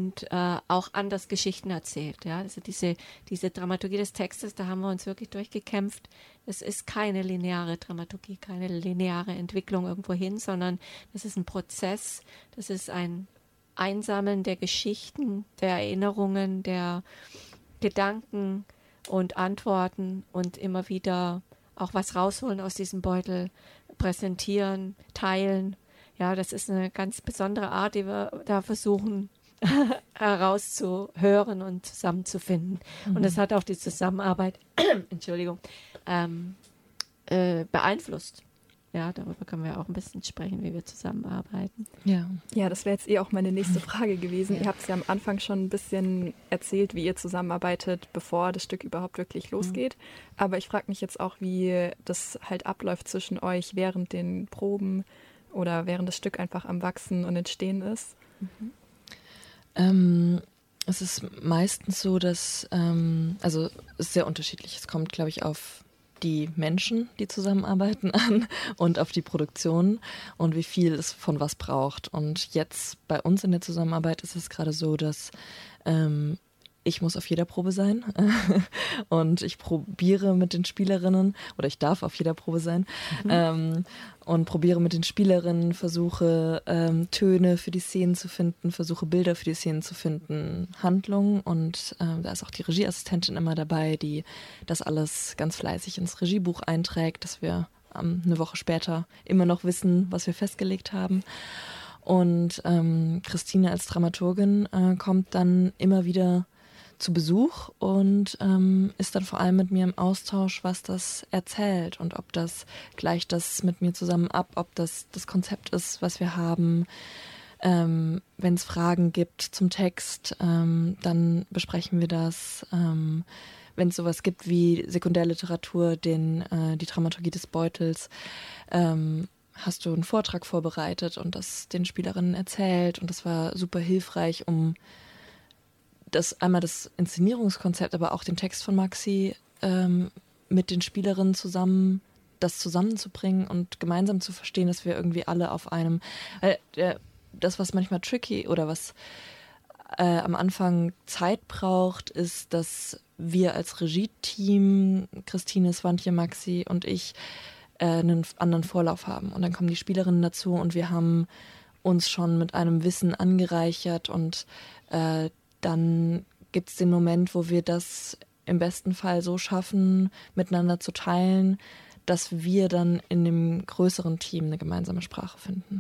und auch anders Geschichten erzählt. Ja? Also diese Dramaturgie des Textes, da haben wir uns wirklich durchgekämpft. Es ist keine lineare Dramaturgie, keine lineare Entwicklung irgendwo hin, sondern es ist ein Prozess, das ist ein Einsammeln der Geschichten, der Erinnerungen, der Gedanken und Antworten und immer wieder auch was rausholen aus diesem Beutel, präsentieren, teilen. Ja, das ist eine ganz besondere Art, die wir da versuchen herauszuhören und zusammenzufinden. Und das hat auch die Zusammenarbeit, Entschuldigung, beeinflusst. Ja, darüber können wir auch ein bisschen sprechen, wie wir zusammenarbeiten. Ja, das wäre jetzt auch meine nächste Frage gewesen. Ihr habt es ja am Anfang schon ein bisschen erzählt, wie ihr zusammenarbeitet, bevor das Stück überhaupt wirklich losgeht. Aber ich frage mich jetzt auch, wie das halt abläuft zwischen euch während den Proben oder während das Stück einfach am Wachsen und Entstehen ist. Es ist meistens so, dass, also es ist sehr unterschiedlich. Es kommt, glaube ich, auf die Menschen, die zusammenarbeiten, an und auf die Produktion und wie viel es von was braucht. Und jetzt bei uns in der Zusammenarbeit ist es gerade so, dass ich muss auf jeder Probe sein und ich probiere mit den Spielerinnen, oder ich darf auf jeder Probe sein, und probiere mit den Spielerinnen, versuche Töne für die Szenen zu finden, versuche Bilder für die Szenen zu finden, Handlungen, und da ist auch die Regieassistentin immer dabei, die das alles ganz fleißig ins Regiebuch einträgt, dass wir eine Woche später immer noch wissen, was wir festgelegt haben. Und Christine als Dramaturgin kommt dann immer wieder zu Besuch und ist dann vor allem mit mir im Austausch, was das erzählt und ob das gleicht das mit mir zusammen ab, ob das das Konzept ist, was wir haben. Wenn es Fragen gibt zum Text, dann besprechen wir das. Wenn es sowas gibt wie Sekundärliteratur, die Dramaturgie des Beutels, hast du einen Vortrag vorbereitet und das den Spielerinnen erzählt, und das war super hilfreich, um einmal das Inszenierungskonzept, aber auch den Text von Maxi mit den Spielerinnen zusammenzubringen und gemeinsam zu verstehen, dass wir irgendwie alle auf einem, das, was manchmal tricky oder was am Anfang Zeit braucht, ist, dass wir als Regie-Team, Christine, Swantje, Maxi und ich, einen anderen Vorlauf haben. Und dann kommen die Spielerinnen dazu und wir haben uns schon mit einem Wissen angereichert, und dann gibt es den Moment, wo wir das im besten Fall so schaffen, miteinander zu teilen, dass wir dann in dem größeren Team eine gemeinsame Sprache finden.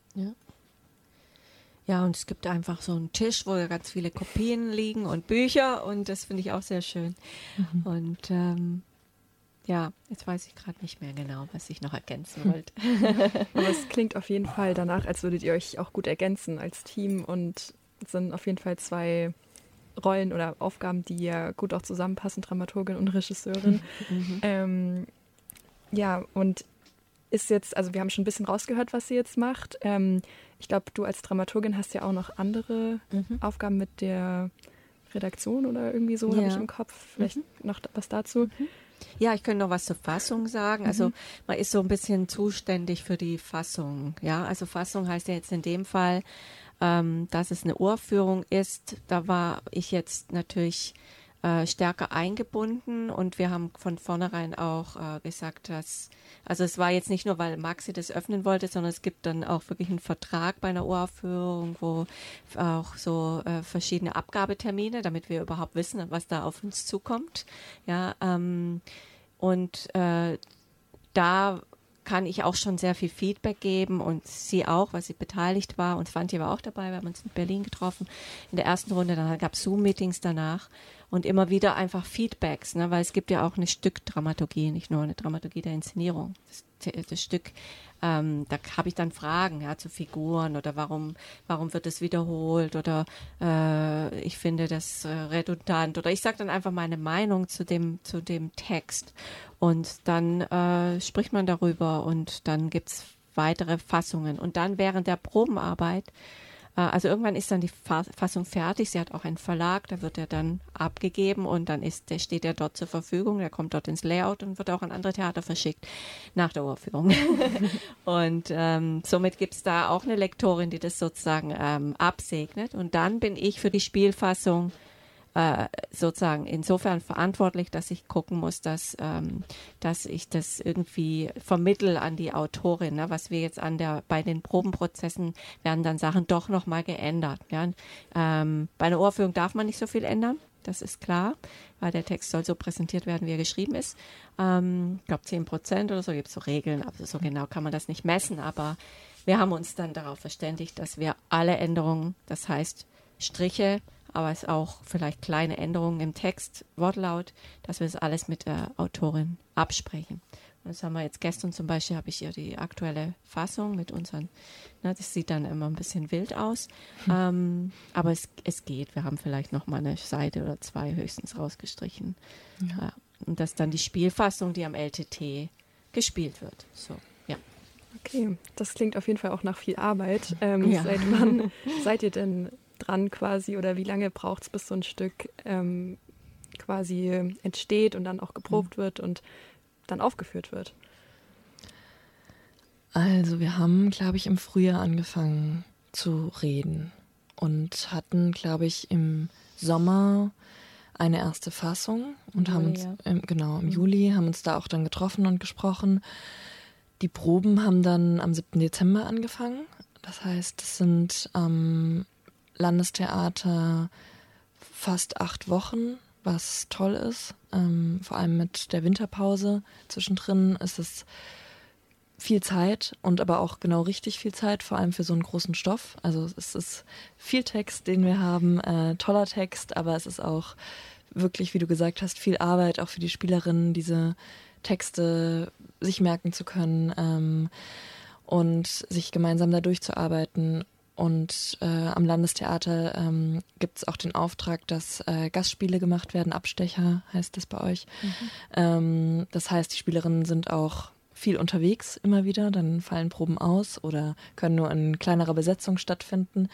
Ja, und es gibt einfach so einen Tisch, wo ganz viele Kopien liegen und Bücher, und das finde ich auch sehr schön. Und jetzt weiß ich gerade nicht mehr genau, was ich noch ergänzen wollte. Aber es klingt auf jeden Fall danach, als würdet ihr euch auch gut ergänzen als Team, und es sind auf jeden Fall zwei Rollen oder Aufgaben, die ja gut auch zusammenpassen, Dramaturgin und Regisseurin. Und ist jetzt, also wir haben schon ein bisschen rausgehört, was sie jetzt macht. Ich glaube, du als Dramaturgin hast ja auch noch andere Aufgaben mit der Redaktion oder irgendwie so, habe ich im Kopf. Vielleicht noch was dazu. Ja, ich könnte noch was zur Fassung sagen. Also man ist so ein bisschen zuständig für die Fassung. Ja, also Fassung heißt ja jetzt in dem Fall, dass es eine Uraufführung ist. Da war ich jetzt natürlich stärker eingebunden, und wir haben von vornherein auch gesagt, dass, also es war jetzt nicht nur, weil Maxi das öffnen wollte, sondern es gibt dann auch wirklich einen Vertrag bei einer Uraufführung, wo auch so verschiedene Abgabetermine, damit wir überhaupt wissen, was da auf uns zukommt. Ja, da kann ich auch schon sehr viel Feedback geben, und sie auch, weil sie beteiligt war, und Swantje war auch dabei, wir haben uns in Berlin getroffen in der ersten Runde, dann gab es Zoom-Meetings danach und immer wieder einfach Feedbacks, ne, weil es gibt ja auch eine Stückdramaturgie, nicht nur eine Dramaturgie der Inszenierung. Das Stück, da habe ich dann Fragen, ja, zu Figuren oder warum wird es wiederholt, oder ich finde das redundant, oder ich sage dann einfach meine Meinung zu dem Text, und dann spricht man darüber, und dann gibt's weitere Fassungen, und dann während der Probenarbeit Also irgendwann ist dann die Fassung fertig. Sie hat auch einen Verlag, da wird er dann abgegeben und dann steht er dort zur Verfügung. Der kommt dort ins Layout und wird auch an andere Theater verschickt nach der Uraufführung. Und somit gibt es da auch eine Lektorin, die das sozusagen absegnet. Und dann bin ich für die Spielfassung sozusagen insofern verantwortlich, dass ich gucken muss, dass ich das irgendwie vermittel an die Autorin. Ne? Was wir jetzt bei den Probenprozessen werden dann Sachen doch nochmal geändert. Ja? Bei einer Uraufführung darf man nicht so viel ändern, das ist klar, weil der Text soll so präsentiert werden, wie er geschrieben ist. Ich glaube 10% oder so, gibt es so Regeln, aber so genau kann man das nicht messen, aber wir haben uns dann darauf verständigt, dass wir alle Änderungen, das heißt Striche, aber es auch vielleicht kleine Änderungen im Text, Wortlaut, dass wir das alles mit der Autorin absprechen. Und das haben wir jetzt gestern zum Beispiel, habe ich ihr die aktuelle Fassung mit unseren, das sieht dann immer ein bisschen wild aus, aber es geht. Wir haben vielleicht noch mal eine Seite oder 2 höchstens rausgestrichen. Ja. Und das ist dann die Spielfassung, die am LTT gespielt wird. So, ja. Okay, das klingt auf jeden Fall auch nach viel Arbeit. Seit wann seid ihr denn dran quasi oder wie lange braucht es, bis so ein Stück quasi entsteht und dann auch geprobt wird und dann aufgeführt wird? Also wir haben, glaube ich, im Frühjahr angefangen zu reden und hatten, glaube ich, im Sommer eine erste Fassung und haben uns im Juli haben uns da auch dann getroffen und gesprochen. Die Proben haben dann am 7. Dezember angefangen. Das heißt, es sind am Landestheater fast 8 Wochen, was toll ist. Vor allem mit der Winterpause zwischendrin ist es viel Zeit und aber auch genau richtig viel Zeit, vor allem für so einen großen Stoff. Also es ist viel Text, den wir haben, toller Text, aber es ist auch wirklich, wie du gesagt hast, viel Arbeit, auch für die Spielerinnen, diese Texte sich merken zu können und sich gemeinsam da durchzuarbeiten. Und am Landestheater gibt es auch den Auftrag, dass Gastspiele gemacht werden, Abstecher heißt das bei euch. Das heißt, die Spielerinnen sind auch viel unterwegs immer wieder, dann fallen Proben aus oder können nur in kleinerer Besetzung stattfinden.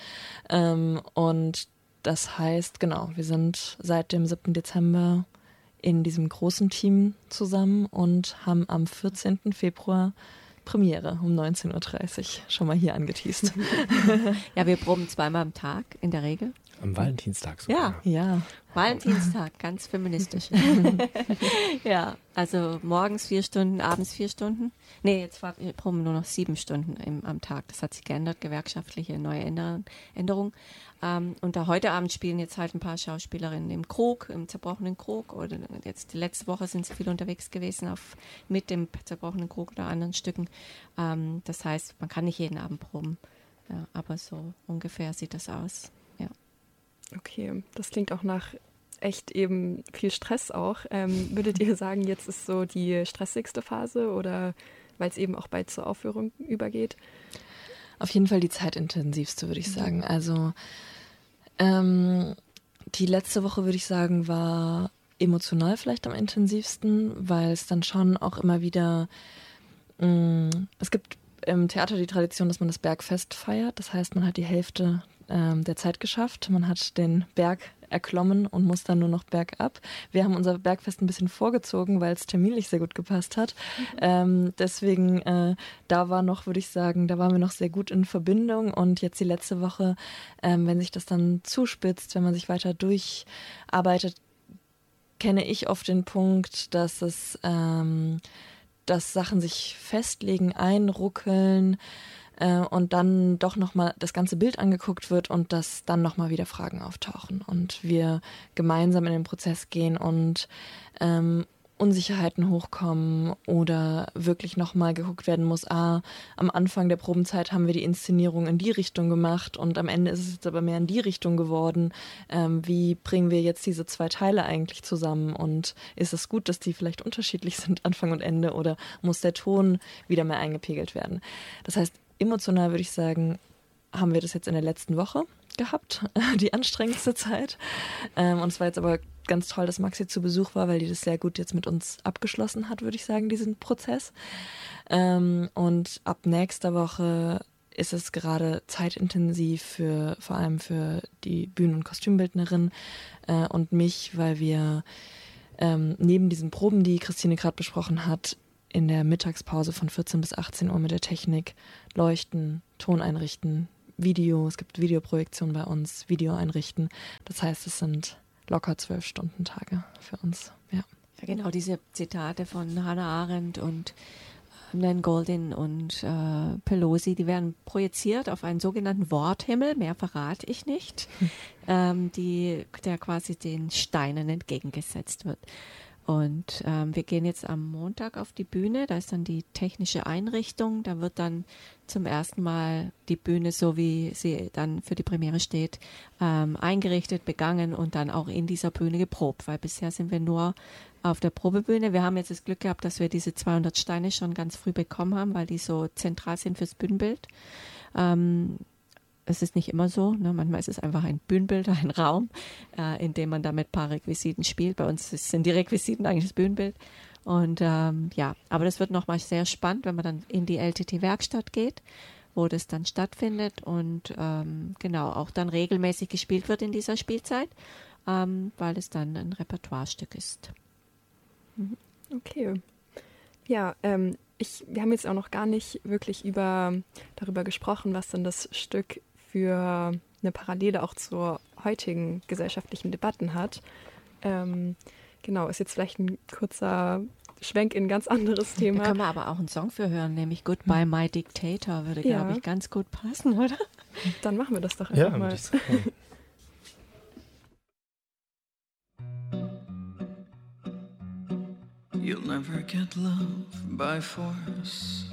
Und das heißt, genau, wir sind seit dem 7. Dezember in diesem großen Team zusammen und haben am 14. Februar Premiere um 19.30 Uhr schon mal hier angeteast. Ja, wir proben 2-mal am Tag in der Regel. Am Valentinstag sogar. Ja. Valentinstag, ganz feministisch. Ja, also morgens 4 Stunden, abends 4 Stunden. Nee, jetzt wir proben nur noch 7 Stunden am Tag. Das hat sich geändert, gewerkschaftliche neue Änderung. Und da heute Abend spielen jetzt halt ein paar Schauspielerinnen im Krug, im Zerbrochenen Krug. Oder jetzt die letzte Woche sind sie viel unterwegs gewesen mit dem Zerbrochenen Krug oder anderen Stücken. Das heißt, man kann nicht jeden Abend proben. Ja, aber so ungefähr sieht das aus. Ja. Okay, das klingt auch nach echt eben viel Stress auch. Würdet ihr sagen, jetzt ist so die stressigste Phase oder weil es eben auch bald zur Aufführung übergeht? Auf jeden Fall die zeitintensivste, würde ich sagen. Also die letzte Woche, würde ich sagen, war emotional vielleicht am intensivsten, weil es dann schon auch immer wieder, es gibt im Theater die Tradition, dass man das Bergfest feiert. Das heißt, man hat die Hälfte der Zeit geschafft. Man hat den Berg erklommen und muss dann nur noch bergab. Wir haben unser Bergfest ein bisschen vorgezogen, weil es terminlich sehr gut gepasst hat. Deswegen, da war noch, würde ich sagen, da waren wir noch sehr gut in Verbindung und jetzt die letzte Woche, wenn sich das dann zuspitzt, wenn man sich weiter durcharbeitet, kenne ich oft den Punkt, dass dass Sachen sich festlegen, einruckeln, und dann doch nochmal das ganze Bild angeguckt wird und dass dann nochmal wieder Fragen auftauchen und wir gemeinsam in den Prozess gehen und Unsicherheiten hochkommen oder wirklich nochmal geguckt werden muss, am Anfang der Probenzeit haben wir die Inszenierung in die Richtung gemacht und am Ende ist es jetzt aber mehr in die Richtung geworden. Wie bringen wir jetzt diese 2 Teile eigentlich zusammen und ist es gut, dass die vielleicht unterschiedlich sind, Anfang und Ende, oder muss der Ton wieder mehr eingepegelt werden? Das heißt, emotional würde ich sagen, haben wir das jetzt in der letzten Woche gehabt, die anstrengendste Zeit. Und es war jetzt aber ganz toll, dass Maxi zu Besuch war, weil die das sehr gut jetzt mit uns abgeschlossen hat, würde ich sagen, diesen Prozess. Und ab nächster Woche ist es gerade zeitintensiv vor allem für die Bühnen- und Kostümbildnerin und mich, weil wir neben diesen Proben, die Christine gerade besprochen hat, in der Mittagspause von 14 bis 18 Uhr mit der Technik leuchten, Ton einrichten, Video, es gibt Videoprojektionen bei uns, Video einrichten. Das heißt, es sind locker 12-Stunden-Tage für uns, ja. Ja, genau, diese Zitate von Hannah Arendt und Nan Goldin und Pelosi, die werden projiziert auf einen sogenannten Worthimmel, mehr verrate ich nicht, der quasi den Steinen entgegengesetzt wird. Und wir gehen jetzt am Montag auf die Bühne, da ist dann die technische Einrichtung, da wird dann zum ersten Mal die Bühne, so wie sie dann für die Premiere steht, eingerichtet, begangen und dann auch in dieser Bühne geprobt, weil bisher sind wir nur auf der Probebühne. Wir haben jetzt das Glück gehabt, dass wir diese 200 Steine schon ganz früh bekommen haben, weil die so zentral sind fürs Bühnenbild. Es ist nicht immer so, ne? Manchmal ist es einfach ein Bühnenbild, ein Raum, in dem man da mit ein paar Requisiten spielt. Bei uns sind die Requisiten eigentlich das Bühnenbild. Und ja, aber das wird nochmal sehr spannend, wenn man dann in die LTT-Werkstatt geht, wo das dann stattfindet und genau auch dann regelmäßig gespielt wird in dieser Spielzeit, weil es dann ein Repertoirestück ist. Okay. Ja, wir haben jetzt auch noch gar nicht wirklich darüber gesprochen, was denn das Stück für eine Parallele auch zu heutigen gesellschaftlichen Debatten hat. Genau, ist jetzt vielleicht ein kurzer Schwenk in ein ganz anderes Thema. Da können wir aber auch einen Song für hören, nämlich Goodbye My Dictator würde, glaube ich, ganz gut passen, oder? Dann machen wir das doch einfach mal. You'll never get love by force.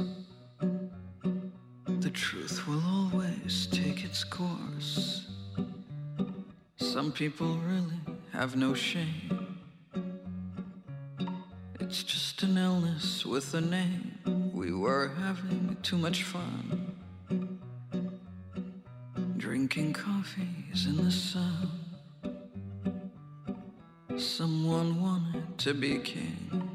The truth will always take its course. Some people really have no shame. It's just an illness with a name. We were having too much fun, drinking coffees in the sun. Someone wanted to be king.